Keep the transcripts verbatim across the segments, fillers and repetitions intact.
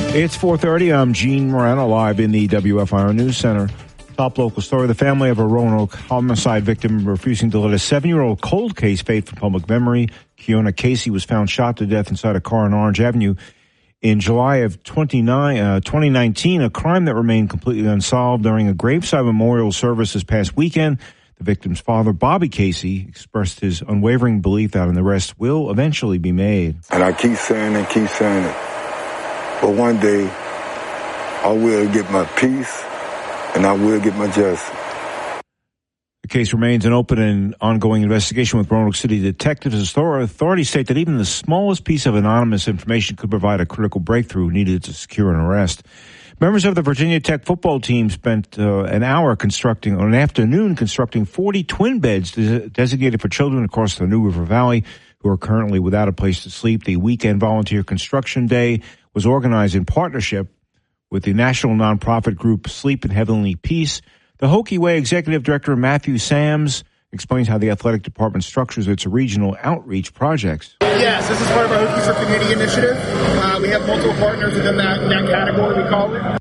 It's four thirty. I'm Gene Morano, live in the W F I R News Center. Top local story. The family of a Roanoke homicide victim refusing to let a seven-year-old cold case fade from public memory. Kiona Casey was found shot to death inside a car on Orange Avenue in July of twenty nineteen, a crime that remained completely unsolved. During a graveside memorial service this past weekend, the victim's father, Bobby Casey, expressed his unwavering belief that an arrest will eventually be made. And I keep saying and keep saying it. But one day, I will get my peace, and I will get my justice. The case remains an open and ongoing investigation with Roanoke City detectives. Authorities state that even the smallest piece of anonymous information could provide a critical breakthrough needed to secure an arrest. Members of the Virginia Tech football team spent uh, an hour constructing, or an afternoon constructing forty twin beds des- designated for children across the New River Valley who are currently without a place to sleep. The weekend volunteer construction day was organized in partnership with the national nonprofit group Sleep in Heavenly Peace. The Hokie Way Executive Director Matthew Sams explains how the athletic department structures its regional outreach projects. Yes, this is part of our Hokies for Community initiative. Uh, we have multiple partners within that, that category, we call it.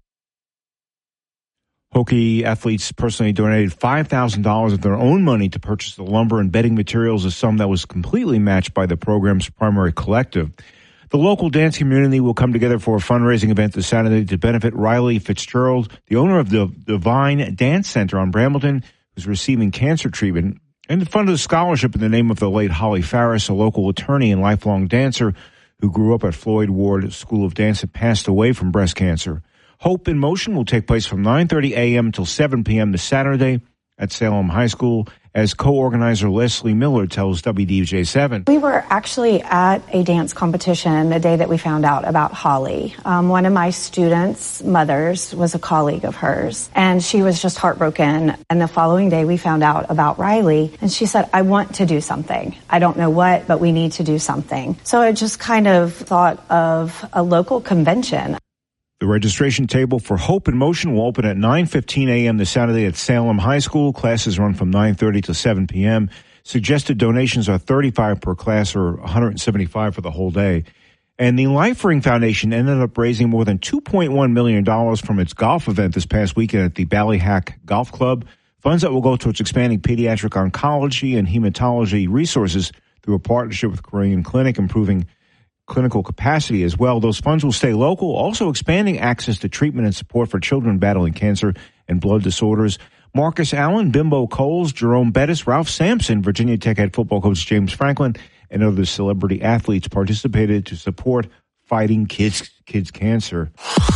Hokie athletes personally donated five thousand dollars of their own money to purchase the lumber and bedding materials, a sum that was completely matched by the program's primary collective. The local dance community will come together for a fundraising event this Saturday to benefit Riley Fitzgerald, the owner of the Divine Dance Center on Brambleton, who's receiving cancer treatment, and to fund a scholarship in the name of the late Holly Farris, a local attorney and lifelong dancer who grew up at Floyd Ward School of Dance and passed away from breast cancer. Hope in Motion will take place from nine thirty a.m. until seven p.m. this Saturday at Salem High School, as co-organizer Leslie Miller tells W D J seven. We were actually at a dance competition the day that we found out about Holly. Um, one of my students' mothers was a colleague of hers, and she was just heartbroken. And the following day we found out about Riley, and she said, I want to do something. I don't know what, but we need to do something. So I just kind of thought of a local convention. The registration table for Hope in Motion will open at nine fifteen a.m. this Saturday at Salem High School. Classes run from nine thirty to seven p.m. Suggested donations are thirty-five dollars per class or one hundred seventy-five dollars for the whole day. And the Life Ring Foundation ended up raising more than two point one million dollars from its golf event this past weekend at the Ballyhack Golf Club. Funds that will go towards expanding pediatric oncology and hematology resources through a partnership with Korean Clinic, improving clinical capacity as well. Those funds will stay local, also expanding access to treatment and support for children battling cancer and blood disorders. Marcus Allen, Bimbo Coles, Jerome Bettis, Ralph Sampson, Virginia Tech head football coach James Franklin, and other celebrity athletes participated to support fighting kids kids cancer.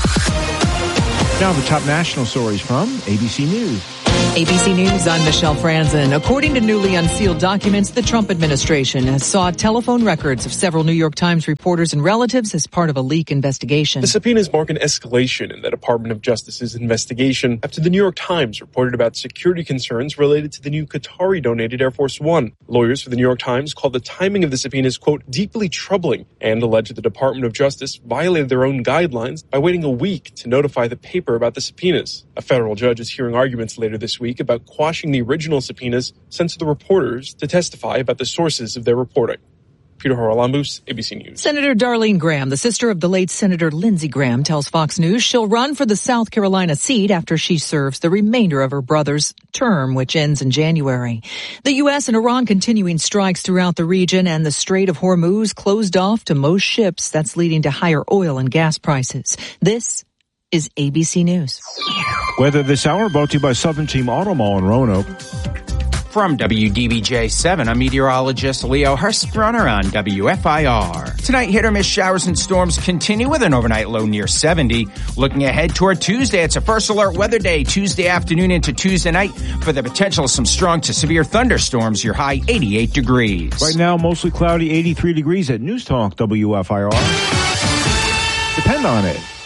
Now the top national stories from A B C News. A B C News, I'm Michelle Franzen. According to newly unsealed documents, the Trump administration has sought telephone records of several New York Times reporters and relatives as part of a leak investigation. The subpoenas mark an escalation in the Department of Justice's investigation after the New York Times reported about security concerns related to the new Qatari-donated Air Force One. Lawyers for the New York Times called the timing of the subpoenas, quote, deeply troubling, and alleged the Department of Justice violated their own guidelines by waiting a week to notify the paper about the subpoenas. A federal judge is hearing arguments later this week about quashing the original subpoenas sent to the reporters to testify about the sources of their reporting. Peter Haralambous, A B C News. Senator Darlene Graham, the sister of the late Senator Lindsey Graham, tells Fox News she'll run for the South Carolina seat after she serves the remainder of her brother's term, which ends in January. The U S and Iran continuing strikes throughout the region, and the Strait of Hormuz closed off to most ships. That's leading to higher oil and gas prices. This is A B C News. Weather this hour brought to you by Southern Team Auto Mall in Roanoke. From W D B J seven, I'm meteorologist Leo Hurstrunner on W F I R. Tonight, hit or miss showers and storms continue with an overnight low near seventy. Looking ahead toward Tuesday, it's a first alert weather day Tuesday afternoon into Tuesday night for the potential of some strong to severe thunderstorms. Your high eighty-eight degrees. Right now, mostly cloudy, eighty-three degrees at News Talk W F I R. Depend on it.